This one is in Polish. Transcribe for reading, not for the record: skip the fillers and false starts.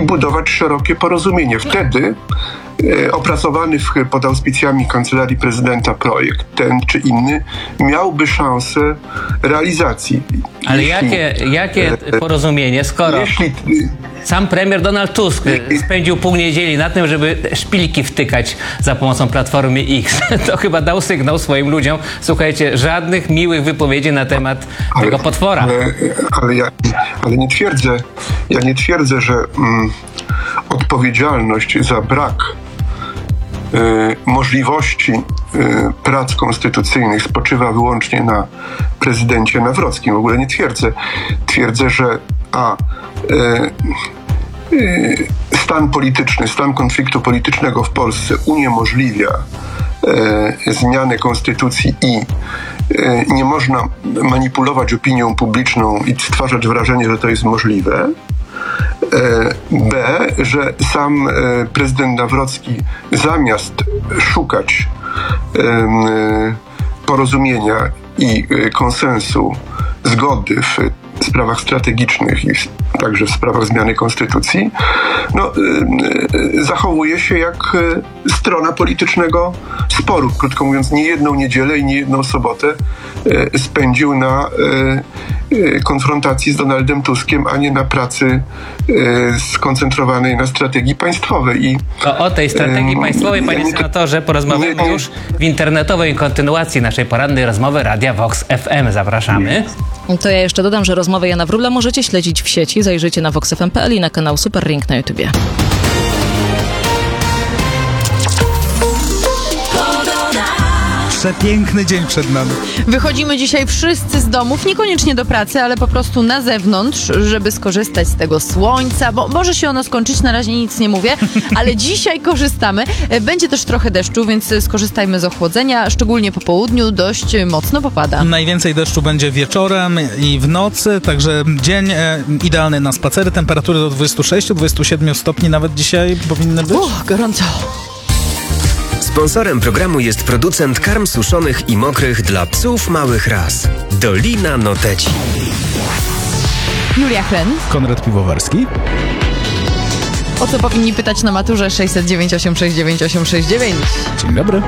budować szerokie porozumienie. Wtedy opracowany pod auspicjami Kancelarii Prezydenta projekt, ten czy inny, miałby szansę realizacji. Ale jakie porozumienie, skoro sam premier Donald Tusk spędził pół niedzieli na tym, żeby szpilki wtykać za pomocą Platformy X, to chyba dał sygnał swoim ludziom: słuchajcie, żadnych miłych wypowiedzi na temat tego potwora. Ale nie twierdzę, że odpowiedzialność za brak możliwości prac konstytucyjnych spoczywa wyłącznie na prezydencie Nawrockim. W ogóle nie twierdzę. Twierdzę, że stan polityczny, stan konfliktu politycznego w Polsce uniemożliwia zmianę konstytucji i nie można manipulować opinią publiczną i stwarzać wrażenie, że to jest możliwe. B, że sam prezydent Nawrocki zamiast szukać porozumienia i konsensu, zgody w sprawach strategicznych i także w sprawach zmiany konstytucji, zachowuje się jak strona politycznego sporu. Krótko mówiąc, nie jedną niedzielę i nie jedną sobotę spędził na konfrontacji z Donaldem Tuskiem, a nie na pracy skoncentrowanej na strategii państwowej. To o tej strategii państwowej, panie senatorze, porozmawiamy już w internetowej kontynuacji naszej porannej rozmowy Radia Vox FM. Zapraszamy. To ja jeszcze dodam, że rozmowę Jana Wróbla możecie śledzić w sieci. Zajrzyjcie na voxfm.pl i na kanał Super Ring na YouTubie. Przepiękny dzień przed nami. Wychodzimy dzisiaj wszyscy z domów, niekoniecznie do pracy, ale po prostu na zewnątrz, żeby skorzystać z tego słońca, bo może się ono skończyć, na razie nic nie mówię, ale dzisiaj korzystamy. Będzie też trochę deszczu, więc skorzystajmy z ochłodzenia, szczególnie po południu dość mocno popada. Najwięcej deszczu będzie wieczorem i w nocy, także dzień idealny na spacery. Temperatury do 26-27 stopni nawet dzisiaj powinny być. Gorąco. Sponsorem programu jest producent karm suszonych i mokrych dla psów małych ras. Dolina Noteci. Julia Hen. Konrad Piwowarski. O co powinni pytać na maturze? 609 869 869. Dzień dobry.